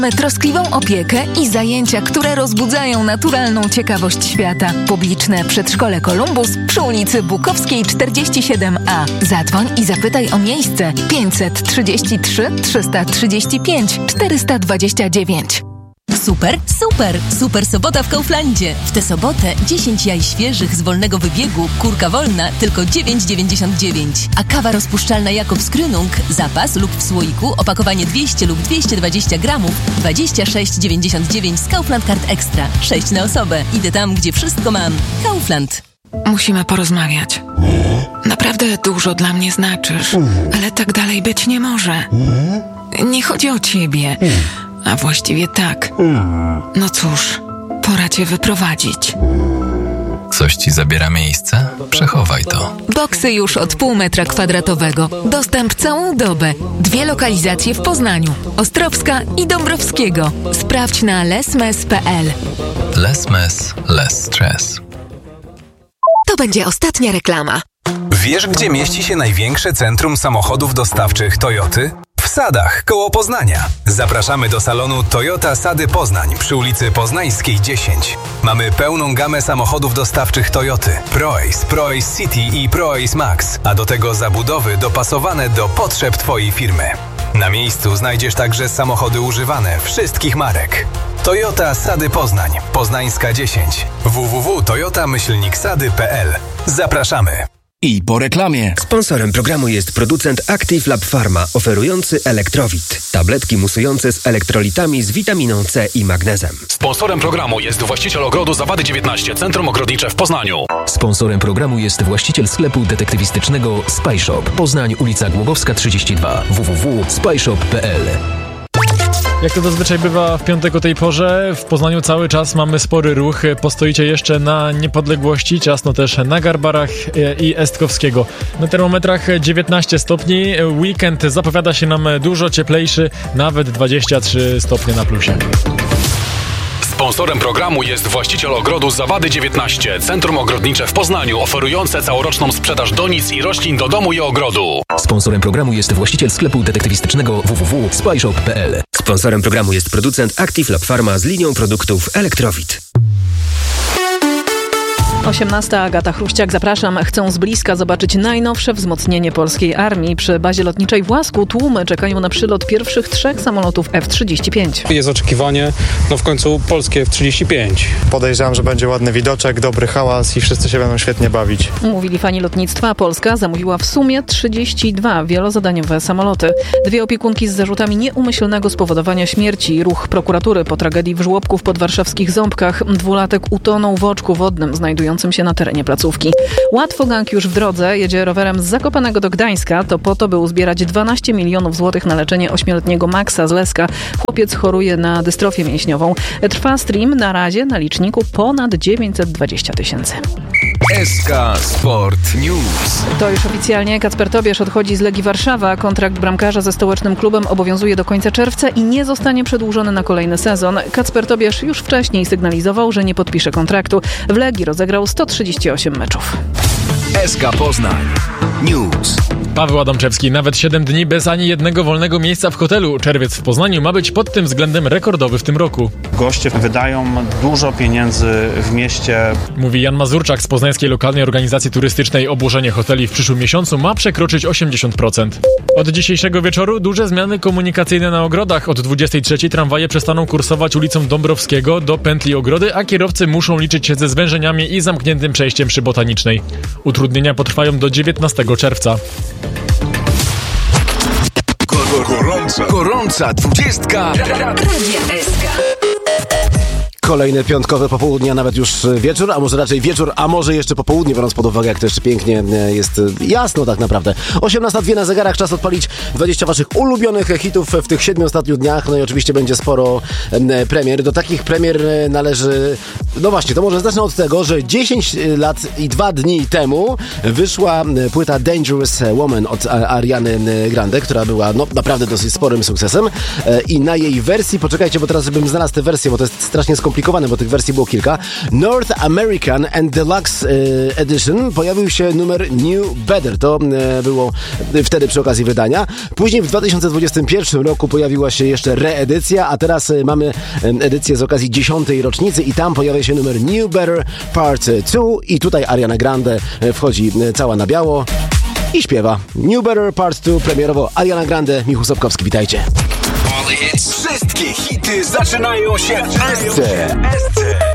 Troskliwą opiekę i zajęcia, które rozbudzają naturalną ciekawość świata. Publiczne przedszkole Kolumbus przy ulicy Bukowskiej 47A. Zadzwoń i zapytaj o miejsce 533 335 429. Super sobota w Kauflandzie. W tę sobotę 10 jaj świeżych z wolnego wybiegu, kurka wolna, tylko 9,99. A kawa rozpuszczalna Jakobs Krönung, zapas lub w słoiku, opakowanie 200 lub 220 gramów, 26,99 z Kaufland Card Extra. 6 na osobę. Idę tam, gdzie wszystko mam. Kaufland. Musimy porozmawiać. Naprawdę dużo dla mnie znaczysz, ale tak dalej być nie może. Nie chodzi o ciebie. A właściwie tak. No cóż, pora cię wyprowadzić. Coś ci zabiera miejsce? Przechowaj to. Boksy już od pół metra kwadratowego. Dostęp całą dobę. 2 lokalizacje w Poznaniu. Ostrowska i Dąbrowskiego. Sprawdź na lesmes.pl. Lesmes, less stress. To będzie ostatnia reklama. Wiesz, gdzie mieści się największe centrum samochodów dostawczych Toyoty? W Sadach, koło Poznania. Zapraszamy do salonu Toyota Sady Poznań przy ulicy Poznańskiej 10. Mamy pełną gamę samochodów dostawczych Toyoty. ProAce, ProAce City i ProAce Max, a do tego zabudowy dopasowane do potrzeb Twojej firmy. Na miejscu znajdziesz także samochody używane wszystkich marek. Toyota Sady Poznań, Poznańska 10. www.toyota-sady.pl. Zapraszamy. I po reklamie. Sponsorem programu jest producent Active Lab Pharma, oferujący Elektrowit. Tabletki musujące z elektrolitami z witaminą C i magnezem. Sponsorem programu jest właściciel ogrodu Zawady 19, Centrum Ogrodnicze w Poznaniu. Sponsorem programu jest właściciel sklepu detektywistycznego Spy Shop. Poznań, ulica Głogowska 32. www.spyshop.pl. Jak to zazwyczaj bywa w piątek o tej porze, w Poznaniu cały czas mamy spory ruch. Postoicie jeszcze na Niepodległości, ciasno też na Garbarach i Estkowskiego. Na termometrach 19 stopni. Weekend zapowiada się nam dużo cieplejszy, nawet 23 stopnie na plusie. Sponsorem programu jest właściciel ogrodu Zawady 19, Centrum Ogrodnicze w Poznaniu, oferujące całoroczną sprzedaż donic i roślin do domu i ogrodu. Sponsorem programu jest właściciel sklepu detektywistycznego www.spyshop.pl. Sponsorem programu jest producent Active Lab Pharma z linią produktów Elektrowit. 18. Agata Chruściak, zapraszam. Chcą z bliska zobaczyć najnowsze wzmocnienie polskiej armii. Przy bazie lotniczej w Łasku tłumy czekają na przylot pierwszych 3 samolotów F-35. Jest oczekiwanie, w końcu polskie F-35. Podejrzewam, że będzie ładny widoczek, dobry hałas i wszyscy się będą świetnie bawić. Mówili fani lotnictwa. Polska zamówiła w sumie 32 wielozadaniowe samoloty. 2 opiekunki z zarzutami nieumyślnego spowodowania śmierci. Ruch prokuratury po tragedii w żłobku w podwarszawskich Ząbkach. 2-latek utonął w oczku wodnym znajdującym się na terenie placówki. Łatwogang już w drodze, jedzie rowerem z Zakopanego do Gdańska. To po to, by uzbierać 12 milionów złotych na leczenie 8-letniego Maxa z Leska. Chłopiec choruje na dystrofię mięśniową. Trwa stream, na razie na liczniku ponad 920 000. SK Sport News. To już oficjalnie Kacper Tobiasz odchodzi z Legii Warszawa. Kontrakt bramkarza ze stołecznym klubem obowiązuje do końca czerwca i nie zostanie przedłużony na kolejny sezon. Kacper Tobiasz już wcześniej sygnalizował, że nie podpisze kontraktu. W Legii rozegrał 138 meczów. SK Poznań News. Paweł Adamczewski, nawet 7 dni bez ani jednego wolnego miejsca w hotelu. Czerwiec w Poznaniu ma być pod tym względem rekordowy w tym roku. Goście wydają dużo pieniędzy w mieście. Mówi Jan Mazurczak z Poznańskiej Lokalnej Organizacji Turystycznej. Obłożenie hoteli w przyszłym miesiącu ma przekroczyć 80%. Od dzisiejszego wieczoru duże zmiany komunikacyjne na ogrodach. Od 23 tramwaje przestaną kursować ulicą Dąbrowskiego do pętli Ogrody, a kierowcy muszą liczyć się ze zwężeniami i zamkniętym przejściem przy Botanicznej. Utrudnienia potrwają do 19 czerwca. Gorąca 20. Radia SK. Kolejne piątkowe popołudnie, a nawet już wieczór, a może raczej wieczór, a może jeszcze popołudnie, biorąc pod uwagę, jak to jeszcze pięknie jest jasno tak naprawdę. 18:02 na zegarach, czas odpalić 20 waszych ulubionych hitów w tych 7 ostatnich dniach. No i oczywiście będzie sporo premier. Do takich premier należy... No właśnie, to może zacznę od tego, że 10 lat i 2 dni temu wyszła płyta Dangerous Woman od Ariany Grande, która była naprawdę dosyć sporym sukcesem. I na jej wersji, poczekajcie, bo teraz bym znalazł tę wersję, bo to jest strasznie skomplikowane. skomplikowane, bo tych wersji było kilka. North American and Deluxe Edition pojawił się numer New Better. To było wtedy przy okazji wydania. Później w 2021 roku pojawiła się jeszcze reedycja, a teraz mamy edycję z okazji 10. rocznicy i tam pojawia się numer New Better Part 2 i tutaj Ariana Grande wchodzi cała na biało i śpiewa. New Better Part 2 premierowo Ariana Grande, Michał Sobkowski, witajcie. Wszystkie hity zaczynają się w SC.